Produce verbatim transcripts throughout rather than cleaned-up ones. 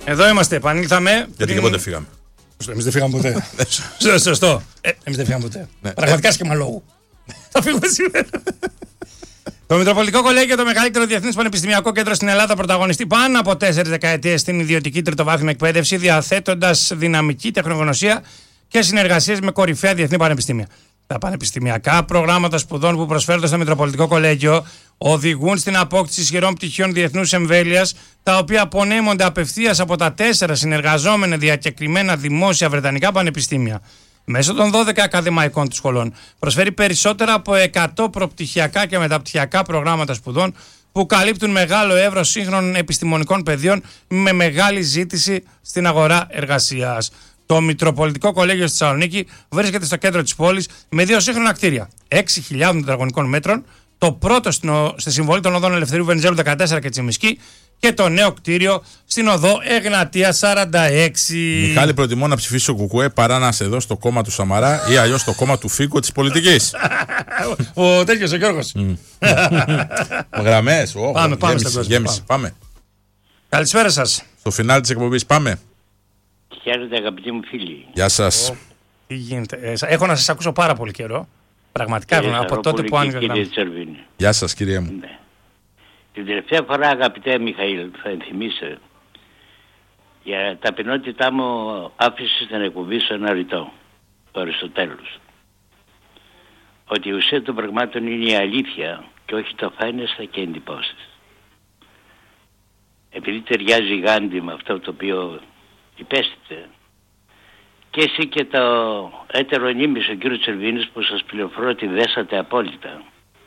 Εδώ είμαστε, επανήλθαμε. Γιατί και πότε φύγαμε. Εμείς δεν φύγαμε ποτέ. Σωστό. Ε, εμείς δεν φύγαμε ποτέ. Ναι. Πραγματικά σχήμα λόγου. Θα φύγουμε σήμερα. Το Μητροπολιτικό Κολέγιο, το μεγαλύτερο διεθνές πανεπιστημιακό κέντρο στην Ελλάδα, πρωταγωνιστεί πάνω από τέσσερις δεκαετίες στην ιδιωτική τριτοβάθμια εκπαίδευση, διαθέτοντας δυναμική τεχνογνωσία και συνεργασίες με κορυφαία διεθνή πανεπιστήμια. Τα πανεπιστημιακά προγράμματα σπουδών που προσφέρονται στο Μητροπολιτικό Κολέγιο οδηγούν στην απόκτηση ισχυρών πτυχίων διεθνούς εμβέλειας, τα οποία απονέμονται απευθείας από τα τέσσερα συνεργαζόμενα διακεκριμένα δημόσια βρετανικά πανεπιστήμια. Μέσω των δώδεκα ακαδημαϊκών του σχολών προσφέρει περισσότερα από εκατό προπτυχιακά και μεταπτυχιακά προγράμματα σπουδών που καλύπτουν μεγάλο εύρος σύγχρονων επιστημονικών πεδίων με μεγάλη ζήτηση στην αγορά εργασίας. Το Μητροπολιτικό Κολέγιο στη Θεσσαλονίκη βρίσκεται στο κέντρο της πόλης με δύο σύγχρονα κτίρια έξι χιλιάδων τετραγωνικών μέτρων, το πρώτο στη συμβολή των οδών Ελευθερίου Βενιζέλου δεκατέσσερα και Τσιμισκή, και το νέο κτίριο στην οδό Εγνατία σαράντα έξι. Μιχάλη, προτιμώ να ψηφίσω Κουκουέ παρά να σε δω στο κόμμα του Σαμαρά ή αλλιώς στο κόμμα του Φίκο της πολιτικής. Ο τέτοιος ο Γιώργος. Γραμμές. Πάμε, πάμε στον κόσμο. Γέμιση, πάμε. Καλησπέρα σας. Στο φινάλι της εκπομπής πάμε. Χαίρετε αγαπητοί μου φίλοι. Γεια σας. Oh, τι γίνεται. Έχω να σας ακούσω πάρα πολύ καιρό. Πραγματικά Κύριε από τότε που άνοιγα. Γεια σας κύριε μου. Ναι. Την τελευταία φορά αγαπητέ Μιχαήλ, θα ενθυμίσαι, για ταπεινότητά μου άφησε στην εκπομπή σου ένα ρητό, το Αριστοτέλους. Ότι η ουσία των πραγμάτων είναι η αλήθεια και όχι το φαίνεστα και εντυπώσεις. Επειδή ταιριάζει Γάντι με αυτό το οποίο υπέστητε, και εσύ και το έτερο νήμις ο κύριος Τσερβίνης που σας πληροφορώ ότι δέσατε απόλυτα.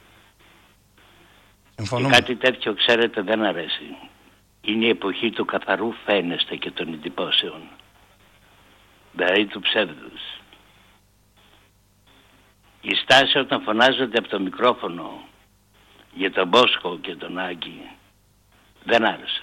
Και κάτι τέτοιο ξέρετε δεν αρέσει. Είναι η εποχή του καθαρού φαίνεστα και των εντυπώσεων. Δηλαδή του ψεύδους. Η στάση όταν φωνάζονται από το μικρόφωνο για τον Μπόσκο και τον Άγκη δεν άρεσε.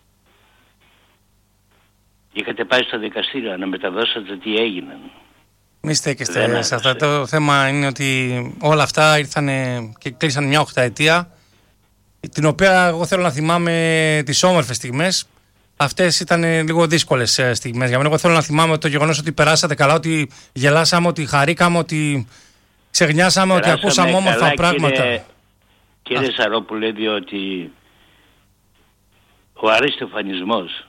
Είχατε πάει στο δικαστήριο να μεταδώσετε τι έγιναν. Μη στέκεστε σε αυτό. Το θέμα είναι ότι όλα αυτά ήρθαν και κλείσαν μια οχταετία, την οποία εγώ θέλω να θυμάμαι τις όμορφες στιγμές. Αυτές ήταν λίγο δύσκολες στιγμές για μένα. Εγώ θέλω να θυμάμαι το γεγονός ότι περάσατε καλά, ότι γελάσαμε, ότι χαρήκαμε, ότι ξεγνιάσαμε, ότι ακούσαμε όμορφα καλά, πράγματα. Κύριε, κύριε Σαρόπουλε, διότι ο αριστοφανισμός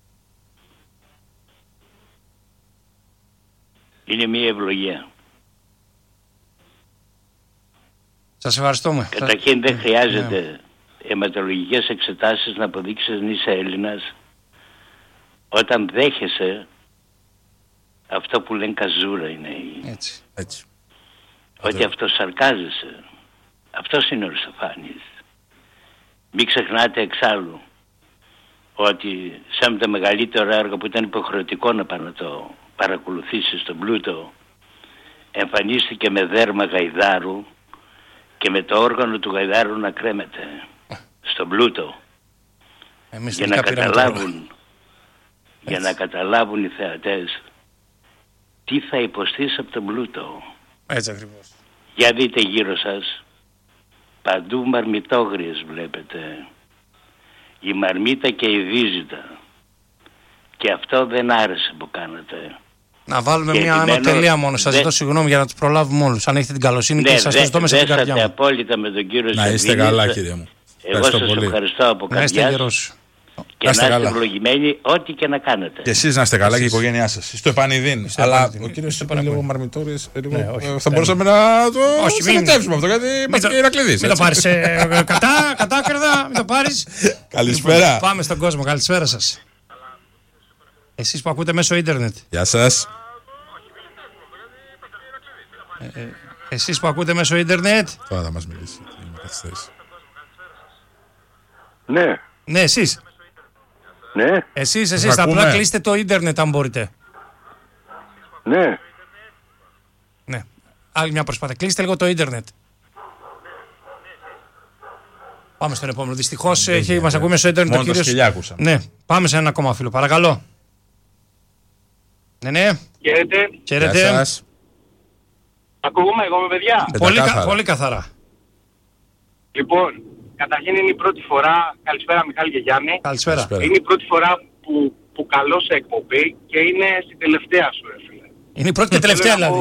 είναι μια ευλογία. Σας ευχαριστούμε. Καταρχήν δεν χρειάζεται ναι. αιματολογικές εξετάσεις να αποδείξεις να είσαι Έλληνας όταν δέχεσαι αυτό που λένε καζούρα είναι. Έτσι, έτσι. Ότι αυτό σαρκάζεσαι. Αυτός είναι ο Αριστοφάνης. Μην ξεχνάτε εξάλλου ότι σαν το μεγαλύτερο έργο που ήταν υποχρεωτικό να πάει να το παρακολουθήσει στον πλούτο, εμφανίστηκε με δέρμα γαϊδάρου και με το όργανο του γαϊδάρου να κρέμεται στον πλούτο. Εμείς για να καταλάβουν για να καταλάβουν οι θεατές τι θα υποστείς από τον πλούτο. Έτσι ακριβώς. Για δείτε γύρω σας, παντού μαρμητόγριες βλέπετε, η μαρμίτα και η δίζητα, και αυτό δεν άρεσε που κάνατε. Να βάλουμε και μια ανωτελεία μόνο. Σας ζητώ συγγνώμη για να τους προλάβουμε όλους. Αν έχετε την καλοσύνη ναι, και σας το ζητώ μέσα στην καρδιά μου. Απόλυτα με τον κύριο να είστε καλά κύριε μου. Εγώ σας πολύ. ευχαριστώ από καρδιάς. Και να είστε ευλογημένοι ό,τι και να κάνετε. Και εσείς να είστε καλά και η οικογένειά σας. Στο επανειδήν. Αλλά ο κύριος είπε λίγο μαρμητόριες. Θα μπορούσαμε να το συνετεύσουμε αυτό γιατί είμαστε και Ηρακλήδης. Μην το πάρεις κατάκρδα, μην το πάρεις. Καλησπέρα. Πάμε στον κόσμο. Καλησπέρα σας. Εσείς που ακούτε μέσω ίντερνετ. Γεια σας. Εσείς που ακούτε μέσω ίντερνετ. Τώρα θα μας μιλήσει. Ναι. Ναι, εσείς. Ναι. Εσείς, εσείς. Θα απλά κλείστε το ίντερνετ αν μπορείτε. Ναι. Ναι. Άλλη μια προσπάθεια. Κλείστε λίγο το ίντερνετ. Πάμε στον επόμενο. Δυστυχώς μας ακούει μέσω ίντερνετ. Μόνο τα σκυλιά άκουσα. Ναι. Πάμε σε ένα ακόμα φίλο. Παρακαλώ. Ναι, ναι. Χαίρετε. Χαίρετε. Ακούγομαι εγώ με παιδιά. Πολύ, κα, πολύ καθαρά. Λοιπόν, καταρχήν είναι η πρώτη φορά. Καλησπέρα Μιχάλη και Γιάννη. Καλησπέρα. Είναι η πρώτη φορά που, που που καλώ σε εκπομπή και είναι στην τελευταία σου, ρε φίλε. Είναι η πρώτη και τελευταία δηλαδή.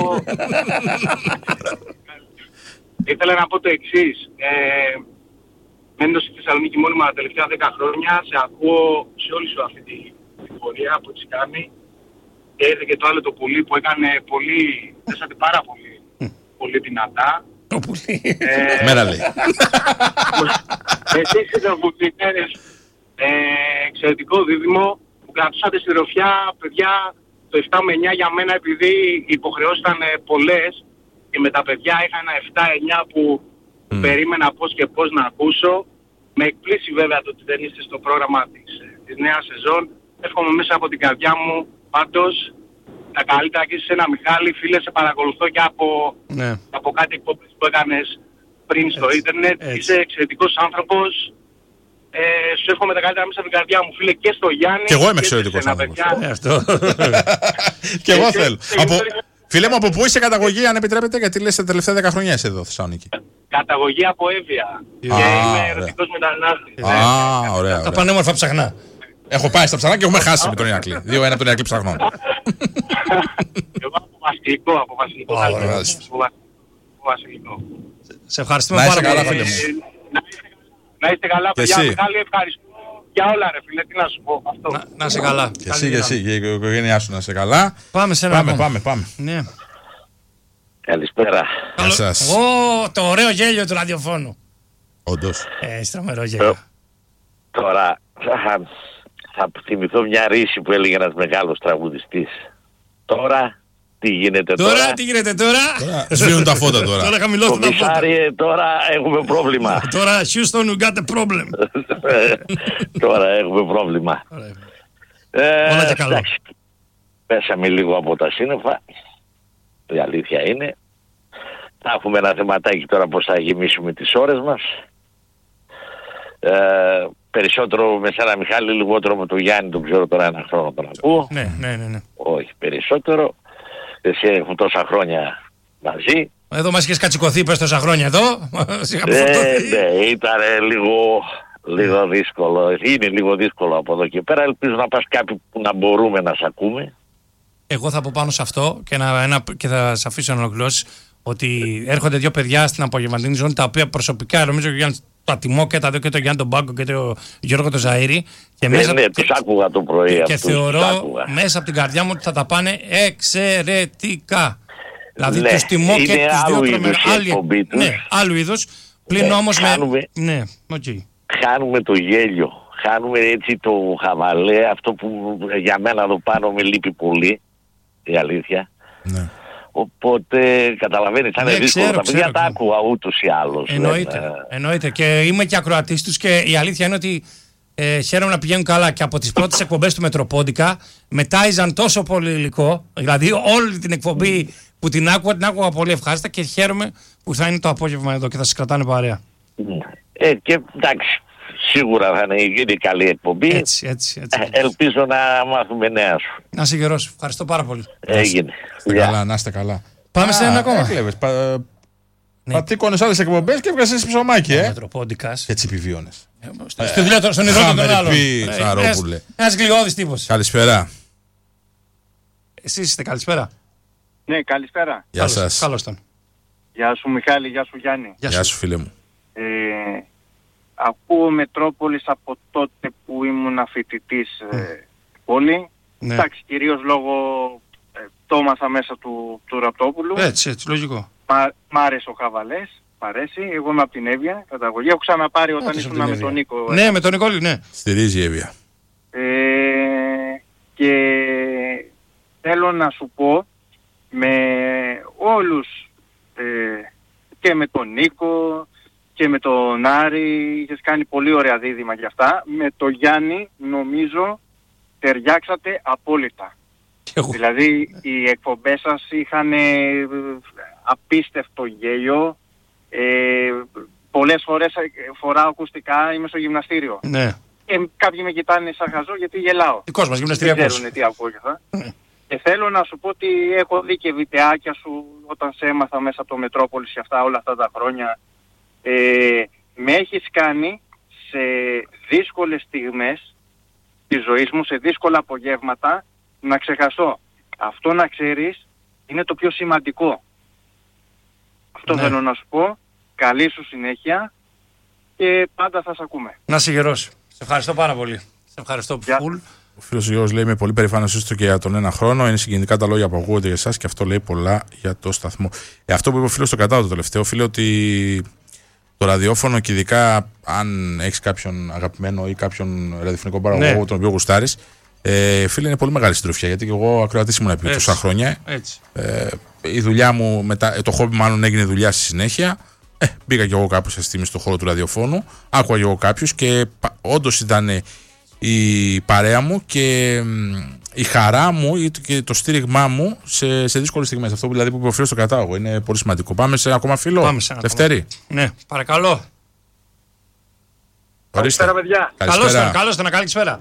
Ήθελα να πω το εξής. Ε, μένοντας στη Θεσσαλονίκη μόνιμα τα τελευταία δέκα χρόνια, σε ακούω σε όλη σου αυτή τη, τη πορεία που έχεις κάνει. Και είδε και το άλλο το πουλί που έκανε πολύ, δέσατε πάρα πολύ, πολύ δυνατά. Το πουλί. Μέρα λέει. Εσείς οι δρομβουτινέρες, ε, εξαιρετικό δίδυμο που κρατούσατε στη ροφιά, παιδιά, το επτά με εννιά για μένα, επειδή οι υποχρεώσεις ήταν πολλές και με τα παιδιά είχα ένα επτά εννιά που mm. περίμενα πώς και πώς να ακούσω. Με εκπλήσει βέβαια το ότι δεν είστε στο πρόγραμμα της, της νέας σεζόν. Εύχομαι μέσα από την καρδιά μου πάντως τα καλύτερα και σε ένα Μιχάλη. Φίλε, σε παρακολουθώ και από, ναι. από κάτι εκπομπές που έκανες πριν στο έτσι, ίντερνετ. Έτσι. Είσαι εξαιρετικός άνθρωπος. Ε, σου εύχομαι τα καλύτερα μέσα από την καρδιά μου, φίλε, και στο Γιάννη. Και εγώ είμαι εξαιρετικός άνθρωπος. Ε, αυτό. Και εγώ θέλω. Από... Φίλε μου, από πού είσαι καταγωγή, αν επιτρέπετε, γιατί λες τα τελευταία δέκα χρονιά είσαι εδώ, Θεσσαλονίκη. Καταγωγή από Εύβοια. Και είμαι ερωτικός μετανάστης. Α, ωραία. Τα πανέμορφα ψαχνά. Έχω πάει στα ψαχνά και έχουμε χάσει με τον Ηρακλή. δύο ένα από τον Ηρακλή ψαχνών. Εγώ από Βασιλικό, από Βασιλικό. Από Βασιλικό. Σε ευχαριστούμε πάρα πολύ, φίλε μου. Να είστε καλά, παιδιά. Μεγάλη ευχαριστώ για όλα, ρε φίλε. Τι να σου πω αυτό. Να, να είσαι καλά. Και εσύ και εσύ και η οικογένειά σου να είσαι καλά. Πάμε σε ένα Πάμε, ακόμα. πάμε, πάμε. Ναι. Καλησπέρα. Γεια σας. Ω, το ωραίο γέλιο του ραδιοφώνου. Όντως. Ε, στραμερό γέλιο. Τώρα θα, θα θυμηθώ μια ρίση που έλεγε ένας μεγάλος τραγουδιστής. Τώρα τι γίνεται τώρα. Τώρα τι γίνεται τώρα. Σβήνουν τα φώτα τώρα. Τώρα χαμηλώστε τα φώτα. Κομισάριε, τώρα έχουμε πρόβλημα. Τώρα Houston we got a problem. Τώρα έχουμε πρόβλημα. ε, Όλα και καλά. Πέσαμε λίγο από τα σύννεφα. Η αλήθεια είναι. Θα έχουμε ένα θεματάκι τώρα πώς θα γεμίσουμε τις ώρες μας. Ε, περισσότερο με σένα Μιχάλη, λιγότερο με τον Γιάννη, τον ξέρω τώρα ένα χρόνο τον ακούω. Ναι, ναι, ναι, ναι. Όχι περισσότερο. Εσύ έχουμε τόσα χρόνια μαζί. Εδώ μας είχες κατσικωθεί πες τόσα χρόνια εδώ. Ε, ναι, ήταν λίγο, λίγο δύσκολο. Είναι λίγο δύσκολο από εδώ και πέρα. Ελπίζω να πας κάποιοι που να μπορούμε να σε ακούμε. Εγώ θα πω πάνω σε αυτό και, να, ένα, και θα σε αφήσω να ολοκληρώσεις ότι έρχονται δύο παιδιά στην απογευματινή ζώνη τα οποία προσωπικά νομίζω και Γιάννη τα τιμώ και τα δύο, και τον Γιάννη τον Μπάγκο και τον Γιώργο τον Ζαΐρη. Και ναι, μέσα, ναι, και, τους άκουγα το πρωί. Και, αυτούς, και θεωρώ μέσα από την καρδιά μου ότι θα τα πάνε εξαιρετικά. Δηλαδή ναι, τους τιμώ και τους δύο τρομερά. Ναι, άλλου είδους. Πλην ναι, όμως χάνουμε, με... Ναι, okay. Χάνουμε το γέλιο. Χάνουμε έτσι το χαβαλέ. Αυτό που για μένα εδώ πάνω με λείπει πολύ. Η αλήθεια. Ναι. Οπότε καταλαβαίνεις, θα είναι ναι, δύσκολο. ξέρω, τα παιδιά ξέρω, τα άκουγα ούτως ή άλλως. Εννοείται, δεν, εννοείται. Και είμαι και ακροατής τους και η αλήθεια είναι ότι ε, χαίρομαι να πηγαίνουν καλά. Και από τις πρώτες εκπομπές του Μετροπόντικα μετάιζαν τόσο πολύ υλικό. Δηλαδή όλη την εκπομπή που την άκουγα, την άκουγα πολύ ευχάριστα και χαίρομαι που θα είναι το απόγευμα εδώ και θα σας κρατάνε παρέα. Ε, και εντάξει, σίγουρα θα είναι, είναι καλή εκπομπή. Έτσι, έτσι, έτσι. Ε, ελπίζω να μάθουμε νέα σου. Να είσαι γερός. Ευχαριστώ πάρα πολύ. Έγινε. Να είστε καλά, να είστε καλά. Πάμε σε ένα ακόμα. Έκλεβες. Πα... Ναι. Πατήκωνες άλλες εκπομπές και έβγαζες ψωμάκι, ε. Μετροπόντικας. Και έτσι επιβίωνες. Στη δουλειά στον ιδρύτο των άλλων. Πει, Τσαρόπουλε. Ένας γλυώδης τύπος. Καλησπέρα. Εσείς είστε, καλησπέρα. Ναι, καλησπέρα. Γεια σας. Καλώς τον. Γεια σου Μιχάλη, γεια σου Γιάννη. Γεια σου φίλε μου. Ε, ακούω Μετρόπολης από τότε που ήμουν φοιτητής mm. ε, πόλη. Ναι. Εντάξει, κυρίως λόγω ε, το έμαθα μέσα του, του Ραπτόπουλου. Έτσι, έτσι, λογικό. Μα, μ' άρεσε ο Χαβαλές, μ' αρέσει. Εγώ είμαι από την Εύβοια, καταγωγή. Έχω ξαναπάρει όταν Άτως ήσουν με τον Νίκο. Ναι, με τον Νικόλη, ναι. Στηρίζει η Εύβοια. Ε, και θέλω να σου πω με όλους ε, και με τον Νίκο και με τον Άρη είχες κάνει πολύ ωραία δίδυμα για αυτά. Με τον Γιάννη νομίζω ταιριάξατε απόλυτα. Δηλαδή οι εκπομπές σας είχαν απίστευτο γέλιο. Ε, πολλές φορές φοράω ακουστικά, είμαι στο γυμναστήριο. Ναι. Και κάποιοι με κοιτάνε σαν χαζό γιατί γελάω. Δικός μας γυμναστηριακός. Δεν ξέρουν τι ακούω και αυτά. Mm. Και θέλω να σου πω ότι έχω δει και βιντεάκια σου όταν σε έμαθα μέσα από το Μετρόπολης και αυτά όλα αυτά τα χρόνια. Ε, με έχεις κάνει σε δύσκολες στιγμές της ζωής μου σε δύσκολα απογεύματα να ξεχαστώ. Αυτό να ξέρεις είναι το πιο σημαντικό. Αυτό ναι. θέλω να σου πω. Καλή σου συνέχεια και πάντα θα σε ακούμε. Να είσαι γερός. Σε ευχαριστώ πάρα πολύ. Σε ευχαριστώ φουλ. Ο φίλος Γιώργος λέει: είμαι πολύ περήφανος είστε και για τον ένα χρόνο. Είναι συγκινητικά τα λόγια που ακούγονται για εσάς και αυτό λέει πολλά για το σταθμό. Ε, αυτό που είπε ο φίλος στο κατάλογο το τελευταίο, φίλε, ότι το ραδιόφωνο και ειδικά αν έχεις κάποιον αγαπημένο ή κάποιον ραδιοφωνικό παραγωγό ναι. τον οποίο γουστάρεις, ε, φίλε, είναι πολύ μεγάλη συντροφιά. Γιατί και εγώ ακροατής ήμουν επί τόσα χρόνια. Έτσι. Ε, η δουλειά μου, μετά, το χόμπι μάλλον έγινε δουλειά στη συνέχεια. Ε, μπήκα κι εγώ κάποια στιγμή στον χώρο του ραδιοφώνου, άκουγα κι εγώ κάποιους και όντως ήταν η παρέα μου και η χαρά μου και το στήριγμά μου σε, σε δύσκολες στιγμές. Αυτό δηλαδή που προφέρω στο κατάλογο είναι πολύ σημαντικό. Πάμε σε ένα ακόμα φίλο. Πάμε σε ένα Δευτέρη. Ναι, παρακαλώ. Καλησπέρα, παιδιά. Καλώς ήρθατε, καλώς ήρθατε, καλή σφαίρα.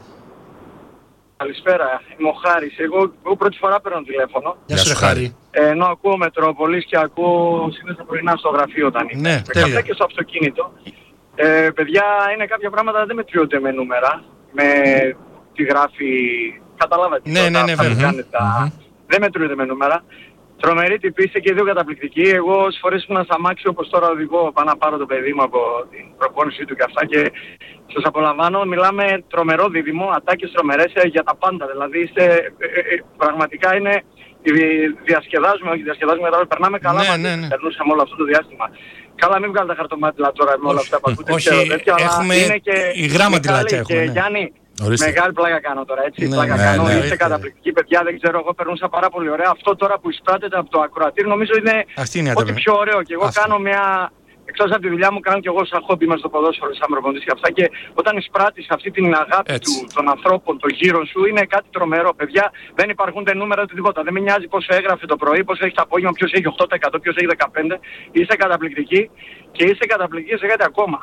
Καλησπέρα, είμαι ο Χάρης. Εγώ, εγώ πρώτη φορά παίρνω τηλέφωνο. Γεια σου, Χάρη. Ε, ενώ ακούω Μετρόπολης και ακούω συνήθως πρωινά στο γραφείο όταν είναι. Ναι, τέλεια. Και στο αυτοκίνητο. Ε, παιδιά, είναι κάποια πράγματα δεν μετριούνται με νούμερα. Με τη γράφει. Καταλάβατε. Ναι, ναι, ναι, βέβαια. Mm-hmm. Δεν μετριούνται με νούμερα. Τρομερή τυπή, είστε και δύο καταπληκτικοί. Εγώ όσες φορές ήμουν στα μάξι όπως τώρα οδηγώ, πάω να πάρω το παιδί μου από την προπόνησή του και αυτά και σας απολαμβάνω. Μιλάμε τρομερό δίδυμο, ατάκες τρομερές για τα πάντα. Δηλαδή είστε, ε, ε, πραγματικά είναι, διασκεδάζουμε, όχι διασκεδάζουμε, δηλαδή περνάμε καλά ναι, μαζί, ναι, ναι. περνούσαμε όλο αυτό το διάστημα. Καλά, μην βγάλετε χαρτομάτιλα τώρα με όλα αυτά που ακούτε. Όχι, έχουμε είναι και η γράμματιλάκια έχουμε. Και Γιάννη, ορίστε. Μεγάλη πλάκα κάνω τώρα, έτσι. Ναι, πλάκα ναι, κάνω. ναι, Είστε ναι, καταπληκτικοί παιδιά, δεν ξέρω, εγώ περνούσα πάρα πολύ ωραία. Αυτό τώρα που εισπράτεται από το ακροατήριο νομίζω είναι, είναι ό,τι πιο ωραίο. Και εγώ αυτό. κάνω μια. Εκτός από τη δουλειά μου κάνω και εγώ σαν χόμπι μας στο ποδόσφαιρο, σαν προπονητής και αυτά. Και όταν εισπράττεις αυτή την αγάπη έτσι. του, των ανθρώπων, των γύρω σου, είναι κάτι τρομερό. Παιδιά, δεν υπάρχουν νούμερα οτιδήποτε. Δεν με νοιάζει πόσο έγραφε το πρωί, πόσο έχει το απόγευμα, ποιος έχει οκτώ τοις εκατό, ποιος έχει δεκαπέντε τοις εκατό. Είστε καταπληκτικοί και είστε καταπληκτικοί σε κάτι ακόμα.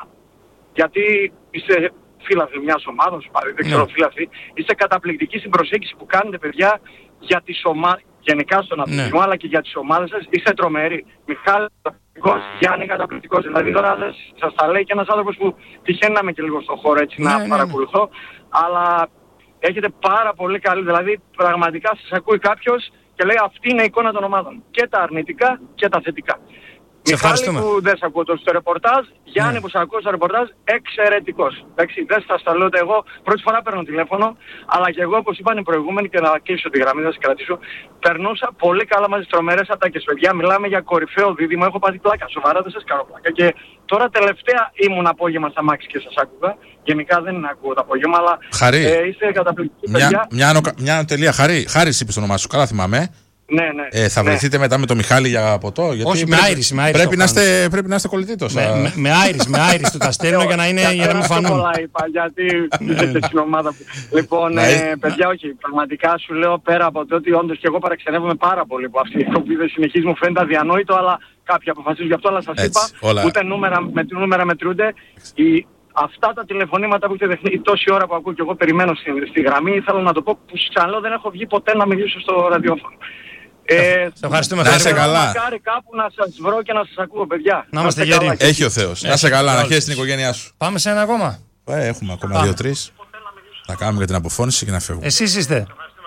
Γιατί είστε φίλαθλοι μιας ομάδας, δεν ξέρω, yeah. φίλαθλοι, είστε καταπληκτικοί στην προσέγγιση που κάνετε, παιδιά, για τις ομάδες, γενικά στον αθλητισμό, yeah. αλλά και για τις ομάδες σας, είστε τρομεροί. Μιχάλη καταπληκτικός, Γιάννη καταπληκτικός, δηλαδή τώρα σας τα λέει και ένας άνθρωπος που τυχαίνει να είμαι και λίγο στον χώρο έτσι, yeah, να yeah, παρακολουθώ, yeah. αλλά έχετε πάρα πολύ καλή, δηλαδή πραγματικά σας ακούει κάποιος και λέει αυτή είναι η εικόνα των ομάδων, και τα αρνητικά και τα θετικά. Μιχάλη που δεν σ' ακούω στο ρεπορτάζ, Γιάννη yeah. που σ' ακούω στο ρεπορτάζ, εξαιρετικός. Εντάξει, δεν σας τα λέω ότι εγώ πρώτη φορά παίρνω τηλέφωνο, αλλά και εγώ όπως είπαν οι προηγούμενοι και να κλείσω τη γραμμή, θα σας κρατήσω, περνούσα πολύ καλά μαζί τρομερές ατάκες. Παιδιά, μιλάμε για κορυφαίο δίδυμο, έχω πάθει πλάκα, σοβαρά δεν σας κάνω πλάκα. Και τώρα τελευταία ήμουν απόγευμα στα μάξι και σας άκουγα. Γενικά δεν ακούω το απόγευμα, αλλά ε, είστε καταπληκτικοί παιδιά. Μια, μια, μια τελεία, Χαρή, Χάρης είπε το όνομά σου, καλά θυμάμαι. Ναι, ναι. Ε, θα ναι. βρεθείτε μετά με τον Μιχάλη για ποτό. Γιατί όχι, πρέπει, με Άιρις. Με πρέπει, να είστε, πρέπει να είστε κολλητήτως. Με, με, με Άιρις, με Άιρις του τα στέλνω για να, είναι, για να μην φανούν. πολλά είπα, γιατί είστε στην ομάδα που... Λοιπόν, ε, παιδιά, όχι, πραγματικά σου λέω πέρα από το ότι όντως και εγώ παραξενεύομαι πάρα πολύ που αυτή η κοπίδα συνεχίζει, μου φαίνεται αδιανόητο, αλλά κάποιοι αποφασίζουν γι' αυτό, αλλά σας είπα, όλα. ούτε νούμερα, με, νούμερα μετρούνται. Η, αυτά τα τηλεφωνήματα που έχετε δεχτεί τόση ώρα που ακούω και εγώ περιμένω στη, στη γραμμή, ήθελα να το πω που σας λέω δεν έχω βγει ποτέ να μιλήσω στο ραδιόφωνο. Ε, σε ευχαριστούμε. Να είσαι καλά. Μακάρι κάπου να σας βρω και να σας ακούω, παιδιά. Να είμαστε γεροί. Έχει ο Θεός. Να είσαι καλά, να χαίρεσαι την οικογένειά σου. Πάμε σε ένα ακόμα. Ε, έχουμε ακόμα δύο-τρεις. Θα κάνουμε για την αποφώνηση και να φεύγουμε. Εσείς είστε.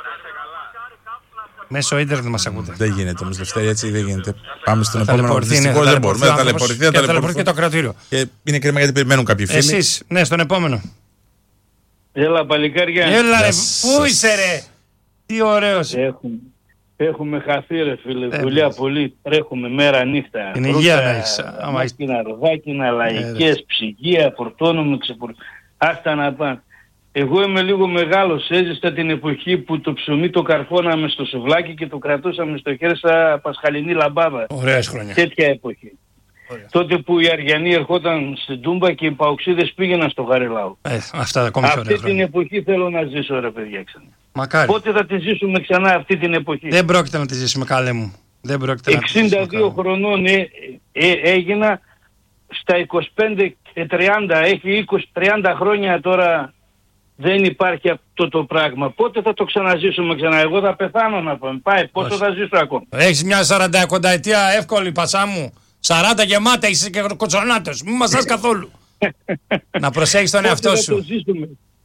Μέσω ίντερνετ μας ακούτε. Δεν γίνεται όμως Δευτέρη, έτσι δεν γίνεται. Πάμε στον επόμενο. Δυστυχώς δεν μπορούμε. Θα ταλαιπωρηθεί, θα ταλαιπωρηθεί και το ακροατήριο. Και είναι κρίμα γιατί περιμένουν κάποιοι φίλοι. Εσείς, ναι, στον επόμενο. Έλα, παλικάρια. Έλα, ρε, πού είσαι, ρε. Τι ωραίος. Έχουμε, έχουμε χαθεί, ρε φίλε. Ε, δουλειά πες. Πολύ. Τρέχουμε μέρα νύχτα. Είναι υγεία να έχεις. Μάσκινα, ροδάκινα, λαϊκές, ε, ψυγεία, φορτώνουμε, ξεφορτώνουμε. Άστα να πάνε. Εγώ είμαι λίγο μεγάλος. Έζησα την εποχή που το ψωμί το καρφώναμε στο σουβλάκι και το κρατούσαμε στο χέρι σαν πασχαλινή λαμπάδα. Ωραίες χρόνια. Τέτοια εποχή. Ωραία. Τότε που οι Αριανοί ερχόταν στην Τούμπα και οι Παοξίδες πήγαιναν στο Γαριλάου. Ε, αυτά ακόμη πιο αυτή την εποχή θέλω να ζήσω, ρε παιδιά, ξανά. Μακάρι. Πότε θα τη ζήσουμε ξανά αυτή την εποχή. Δεν πρόκειται να τη ζήσουμε, καλέ μου. Δεν πρόκειται εξήντα δύο χρονών ε, ε, έγινα, στα είκοσι πέντε τριάντα, έχει είκοσι τριάντα χρόνια τώρα δεν υπάρχει αυτό το πράγμα. Πότε θα το ξαναζήσουμε ξανά. Εγώ θα πεθάνω να πούμε. Πάει, πόσο όχι. Θα ζήσω ακόμα. Έχεις μια σαράντα κονταετία εύκολη, πασά μου. σαράντα γεμάτα, είσαι και κοτσονάτος. Μην μασάς καθόλου. Να προσέχεις τον εαυτό σου. Θα το ζήσουμε.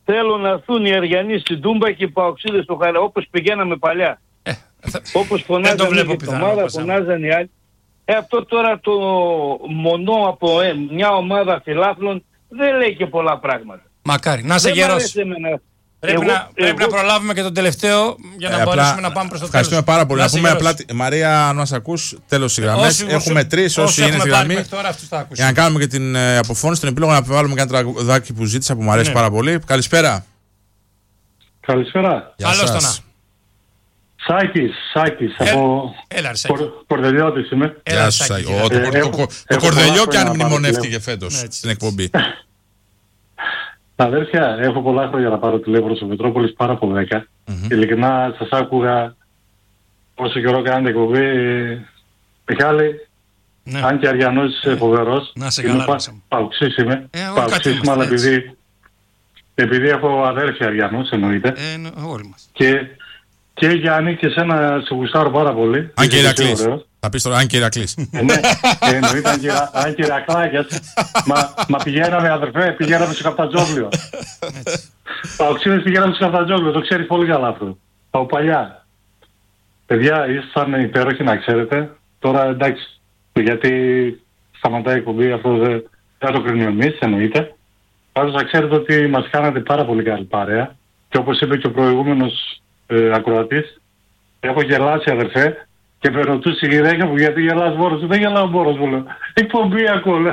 θέλω να έρθουν οι Αριανοί στην Τούμπα και οι Παοξίδες στο Χαρά, όπως πηγαίναμε παλιά. Ε, όπως φωνάζανε η ομάδα, φωνάζανε οι άλλοι. Ε, αυτό τώρα το μονό από ε, μια ομάδα φιλάθλων δεν λέει και πολλά πράγματα. Μακάρι. Να είσαι γερός. Πρέπει, εγώ, να, εγώ... πρέπει να προλάβουμε και τον τελευταίο για να ε, μπορέσουμε απλά, να πάμε προς το τέλος. Ευχαριστούμε πάρα πολύ. Να, να πούμε απλά, Μαρία, αν μας ακούς, τέλος οι γραμμές. Έχουμε τρεις όσοι είναι στη γραμμή. Για να κάνουμε και την ε, αποφώνηση, τον επίλογο να επιβάλλουμε και ένα τραγουδάκι που ζήτησα που μου αρέσει ναι. πάρα πολύ. Καλησπέρα. Καλησπέρα. Καλώς το να. Σάκης, Σάκης, ε, από Κορδελιώτης είμαι. Γεια σου Σάκη. Το Κορδελιό και αν μνημονεύτηκε φέτος στην εκπομπή. Αδέρφια, έχω πολλά χρόνια να πάρω τηλέφωνο στο Μετρόπολης, πάρα από δέκα. Mm-hmm. Ειλικρινά σας άκουγα όσο καιρό κάνετε εκπομπή. Μιχάλη, ναι. αν και Αριανός είσαι φοβερός, είμαι παουξής είμαι. Ε, παουξής είμαι, αλλά επειδή, επειδή έχω αδέρφια Αριανούς εννοείται. Ε, όλοι μας. Και, και Γιάννη και εσένα σε γουστάρω πάρα πολύ. Αν και Ηρακλής. Θα πεις τώρα αν και Ηρακλής. Ε, ναι, εννοείται αν και Ηρακλάκιας. Μα, μα πηγαίναμε αδερφέ, πηγαίναμε στο Καφτατζόγλιο. Παοξίδες πηγαίναμε στο Καφτατζόγλιο, το ξέρεις πολύ καλά αυτό. Από παλιά. Παιδιά, ήσασταν υπέροχοι να ξέρετε. Τώρα εντάξει, γιατί σταματάει η εκπομπή, αυτό δεν θα το κρίνουμε εμείς, εννοείται. Πάντως να ξέρετε ότι μας κάνατε πάρα πολύ καλή παρέα. Και όπως είπε και ο προηγούμενος ε, ακροατής, έχω γελάσει αδερφέ. Και με ρωτούσε η γυναίκα μου γιατί γελάς μόνος σου. Δεν γελάω μόνος μου, λέω. Εκπομπή ακούω.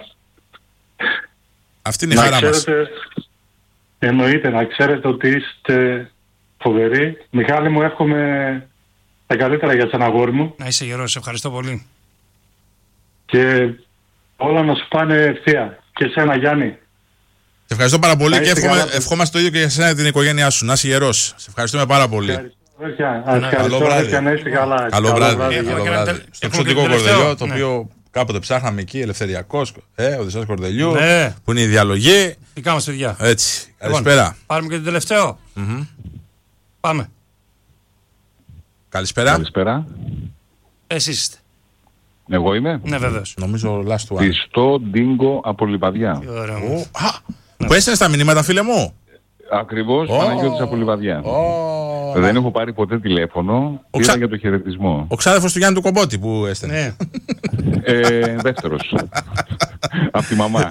Αυτή είναι η χαρά μας. Εννοείται, να ξέρετε ότι είστε φοβεροί. Μιχάλη μου, εύχομαι τα καλύτερα για σένα αγόρι μου. Να είσαι γερός, ευχαριστώ πολύ. Και όλα να σου πάνε ευθεία. Και εσένα Γιάννη. Σε ευχαριστώ πάρα πολύ και ευχόμαστε το ίδιο και για εσένα και την οικογένειά σου. Να είσαι γερός. Σε ευχαριστούμε πάρα πολύ. Καλό βράδυ. Καλό βράδυ. Στο εξωτικό Κορδελιό, το οποίο κάποτε ψάχναμε εκεί, Ελευθεριακός, ε, Οδυσσέας Κορδελιού, που είναι η διαλογή. Δικά μας παιδιά. Έτσι. Καλησπέρα. Πάρουμε και το τελευταίο. Πάμε. Καλησπέρα. Καλησπέρα. Εσείς είστε. Εγώ είμαι. Ναι, βεβαίως. Νομίζω last one. Πιστό Ντίνγκο από Λιβαδιά. Που έστειλε στα μηνύματα, φίλε μου. Ακριβώς, oh. Παναγιώτης από Λιβαδιά. Oh. Δεν έχω πάρει ποτέ τηλέφωνο, ο πήρα ξα... για το χαιρετισμό. Ο ξάδερφος του Γιάννη του Κομπότη που έστελνε. ε, δεύτερος. Από τη μαμά.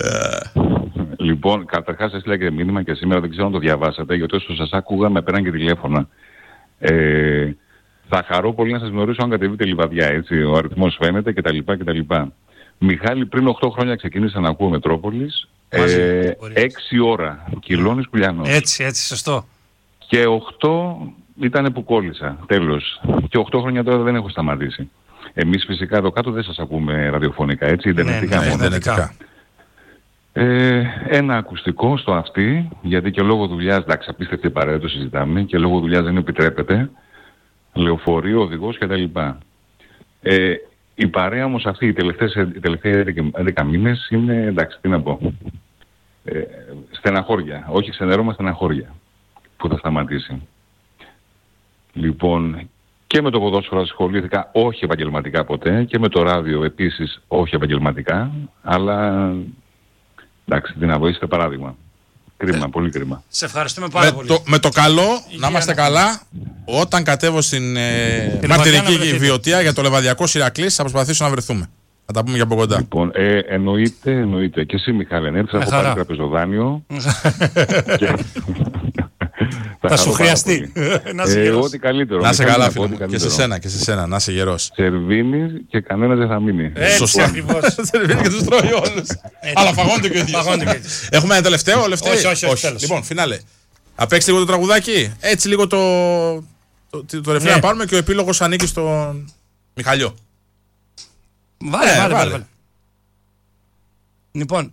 Λοιπόν, καταρχάς έστειλα και μήνυμα και σήμερα, δεν ξέρω αν το διαβάσατε, γιατί όσο σας άκουγα με πέραν και τηλέφωνα. Ε, θα χαρώ πολύ να σας γνωρίσω αν κατεβείτε Λιβαδιά, έτσι, ο αριθμός φαίνεται κτλ. κτλ. Μιχάλη, πριν οκτώ χρόνια ξεκίνησα να ακούω Μετρόπολης. Ε, έξι ώρα κυλώνεις Κουλιανός. Έτσι, έτσι, σωστό. Και οκτώ ήταν που κόλλησα, τέλος. Και οκτώ χρόνια τώρα δεν έχω σταματήσει. Εμείς φυσικά εδώ κάτω δεν σας ακούμε ραδιοφωνικά, έτσι, ιντερνετικά ναι, ναι, μόνο. ιντερνετικά. Ε, ένα ακουστικό στο αυτί, γιατί και λόγω δουλειάς, εντάξει, απίστευτη παρέα το συζητάμε, και λόγω δουλειάς δεν επιτρέπεται, λεωφορείο, οδηγός κτλ. Ε, η παρέα όμως αυτή, οι τελευταίοι έντεκα μήνες είναι, εντάξει, τι να πω, ε, στεναχώρια, όχι ξενέρωμα, στεναχώρια που θα σταματήσει. Λοιπόν, και με το ποδόσφαιρο ασχολήθηκα, όχι επαγγελματικά ποτέ, και με το ράδιο επίσης όχι επαγγελματικά, αλλά εντάξει, τι να πω, είστε παράδειγμα. Κρίμα, ε, πολύ κρίμα. Σε ευχαριστούμε πάρα με πολύ. Το, με το καλό, Υγεία να είμαστε καλά. Όταν κατέβω στην ε, μαρτυρική βιωτεία για το Λεβαδιακό Ηρακλής, θα προσπαθήσω να βρεθούμε. Θα τα πούμε για από κοντά. Λοιπόν, ε, εννοείται, εννοείται. Και εσύ, Μιχάλη, αν έρθεις, θα έχω πάρει τραπεζοδάνειο. και... θα σου χρειαστεί. να είσαι ε, ό,τι καλύτερο. Να είσαι καλά, φίλε μου. Και σε σένα, και σε σένα, να είσαι γερός. Σερβίνης και κανένας δεν θα μείνει. Έτσι ακριβώς. Σερβίνης και τους τρώει όλους. Αλλά φαγώνται και ο ίδιος. Έχουμε ένα τελευταίο, όχι, όχι, όχι. Λοιπόν, φινάλε. Θα παίξει λίγο το τραγουδάκι. Έτσι λίγο το το ρεφρέ να πάρουμε και ο επίλογος ανήκει στον Μιχαλιό. Βάλε, βάλε, βάλε. Λοιπόν,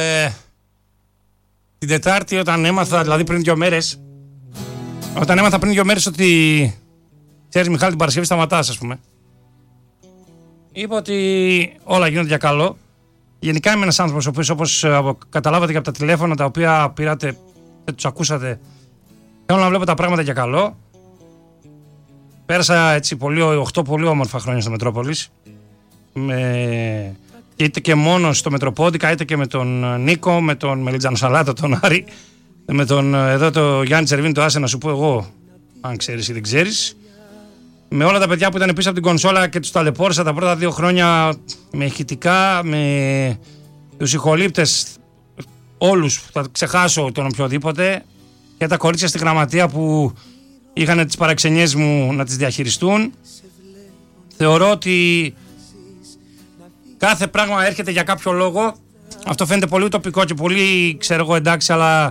την Τετάρτη όταν έμαθα, δηλαδή πριν δύο μέρες, όταν έμαθα πριν δύο μέρες ότι ξέρεις Μιχάλη την Παρασκευή σταματάς, ας πούμε, είπα ότι όλα γίνονται για καλό. Γενικά είμαι ένας άνθρωπος ο οποίος, όπως καταλάβατε και από τα τηλέφωνα τα οποία πήρατε, δεν τους ακούσατε, θέλω να βλέπω τα πράγματα για καλό. Πέρασα έτσι πολύ, οκτώ πολύ όμορφα χρόνια στο Μετρόπολης. Με... είτε και μόνο στο Μετροπόντικα, είτε και με τον Νίκο, με τον Μελιτζανοσαλάτα, τον Άρη. Με τον εδώ το Γιάννη Τσερβίνη, το άσε να σου πω εγώ, αν ξέρεις ή δεν ξέρεις. Με όλα τα παιδιά που ήταν πίσω από την κονσόλα και τους ταλαιπώρησα τα πρώτα δύο χρόνια με ηχητικά, με τους ηχολήπτες, όλους, θα ξεχάσω τον οποιοδήποτε, και τα κορίτσια στη γραμματεία που είχαν τις παραξενιές μου να τις διαχειριστούν. Θεωρώ ότι κάθε πράγμα έρχεται για κάποιο λόγο. Αυτό φαίνεται πολύ ουτοπικό και πολύ, ξέρω εγώ, εντάξει, αλλά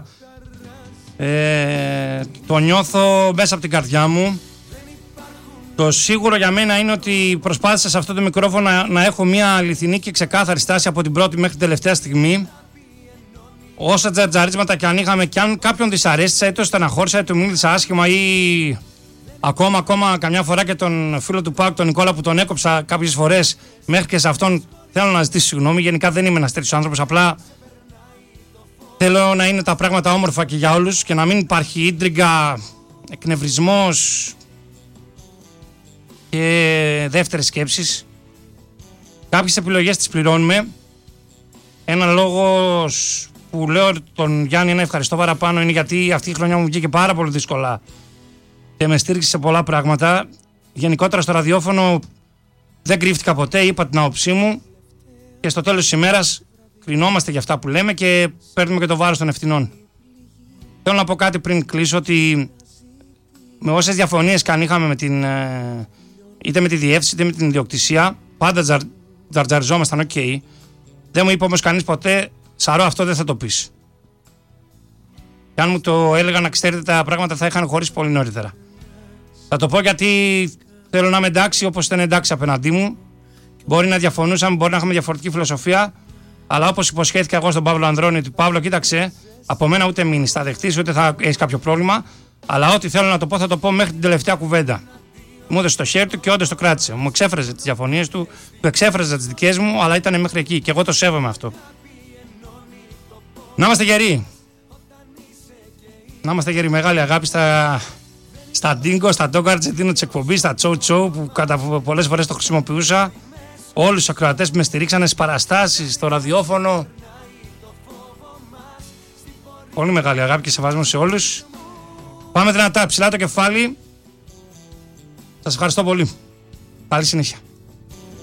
ε, το νιώθω μέσα από την καρδιά μου. Το σίγουρο για μένα είναι ότι προσπάθησα σε αυτό το μικρόφωνο να, να έχω μια αληθινή και ξεκάθαρη στάση από την πρώτη μέχρι την τελευταία στιγμή. Όσα τζατζαρίσματα και αν είχαμε, και αν κάποιον δυσαρέστησα, είτε στεναχώρησα, είτε του μίλησα άσχημα, ή ακόμα, ακόμα καμιά φορά και τον φίλο του ΠΑΟΚ, τον Νικόλα, που τον έκοψα κάποιες φορές, μέχρι και σε αυτόν θέλω να ζητήσω συγγνώμη. Γενικά δεν είμαι ένας τέτοιος άνθρωπος, απλά θέλω να είναι τα πράγματα όμορφα και για όλους και να μην υπάρχει ίντριγκα, εκνευρισμός και δεύτερες σκέψεις. Κάποιες επιλογές τις πληρώνουμε. Ένα λόγος που λέω τον Γιάννη να ευχαριστώ παραπάνω είναι γιατί αυτή η χρονιά μου βγήκε πάρα πολύ δύσκολα και με στήριξε σε πολλά πράγματα. Γενικότερα στο ραδιόφωνο δεν κρύφτηκα ποτέ, είπα την άποψή μου και στο τέλος της ημέρας κρινόμαστε για αυτά που λέμε και παίρνουμε και το βάρος των ευθυνών. Θέλω να πω κάτι πριν κλείσω, ότι με όσες διαφωνίες και αν είχαμε με την, είτε με τη διεύθυνση είτε με την ιδιοκτησία, πάντα τζαρτζαριζόμασταν, οκ. Okay. Δεν μου είπε όμως κανείς ποτέ, Σαρώ, αυτό δεν θα το πεις. Και αν μου το έλεγαν, να ξέρετε, τα πράγματα θα είχαν χωρίσει πολύ νωρίτερα. Θα το πω γιατί θέλω να είμαι εντάξει όπως ήταν εντάξει απέναντί μου. Μπορεί να διαφωνούσαμε, μπορεί να έχουμε διαφορετική φιλοσοφία, αλλά όπως υποσχέθηκα εγώ στον Παύλο Ανδρώνη, ότι Παύλο, κοίταξε, από μένα ούτε μείνεις, θα δεχτείς, ούτε θα έχεις κάποιο πρόβλημα, αλλά ό,τι θέλω να το πω θα το πω μέχρι την τελευταία κουβέντα. Μου έδωσε το χέρι του και όντως το κράτησε. Μου εξέφραζε τις διαφωνίες του, του εξέφραζε τις δικές μου, αλλά ήταν μέχρι εκεί και εγώ το σέβομαι αυτό. Να είμαστε γεροί. Να είμαστε γεροί. Μεγάλη αγάπη στα, στα Ντίνγκο, στα Ντόγκο Αρτζεντίνο της εκπομπής, στα Τσόου Τσόου που κατά πολλές φορές το χρησιμοποιούσα. Όλους τους ακροατές που με στηρίξανε στις παραστάσεις, στο ραδιόφωνο. Πολύ μεγάλη αγάπη και σεβασμό σε όλους. Πάμε δυνατά, ψηλά το κεφάλι. Σας ευχαριστώ πολύ. Καλή συνέχεια.